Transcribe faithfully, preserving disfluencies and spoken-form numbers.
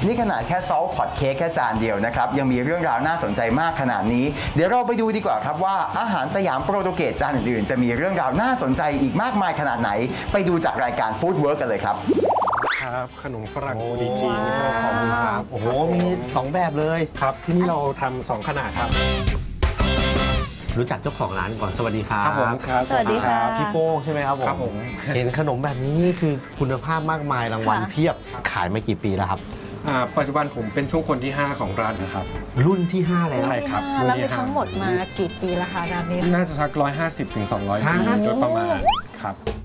นี่ขนาดแค่ซอสพอตเค้กแค่จานเดียวนะครับยังมีเรื่องราวน่าสนใจมากขนาดนี้เดี๋ยวเราไปดูดีกว่าครับว่าอาหารสยามโปรตุเกสจานอื่นๆจะมีเรื่องราวน่าสนใจอีกมากมายขนาดไหนไปดูจากรายการฟู้ดเวิร์กกันเลยครับครับขนมฝรั่งโอดีจีครับขอบคุณครับโอ้โหมีสองแบบเลยครับที่นี่เราทำสองขนาดครับรู้จักเจ้าของร้านก่อนสวัสดีครับครับผมครับสวัสดีค่ะพี่โป้งใช่ไหมครับผมครับผมเห็นขนมแบบนี้คือคุณภาพมากมายรางวัลเพียบขายมากี่ปีแล้วครับปัจจุบันผมเป็นช่วงคนที่ห้าของร้านนะครับรุ่นที่ห้าแล้วใช่ครับแล้วมีทั้งหมดมากี่ปีแล้วคะร้านนี้น่าจะสักร้อยห้าสิบถึงสองร้อยปีโดยประมาณครับ